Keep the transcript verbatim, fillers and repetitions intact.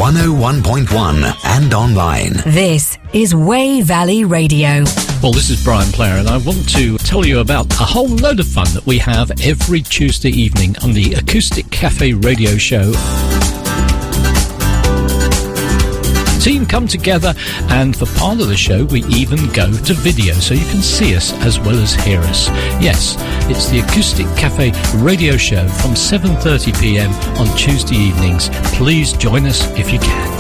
one oh one point one and online. This is Way Valley Radio. Well, this is Brian Player, and I want to tell you about a whole load of fun that we have every Tuesday evening on the Acoustic Cafe radio show. Team come together, and for part of the show we even go to video so you can see us as well as hear us. Yes, it's the Acoustic Cafe radio show from seven thirty p m on Tuesday evenings. Please join us if you can.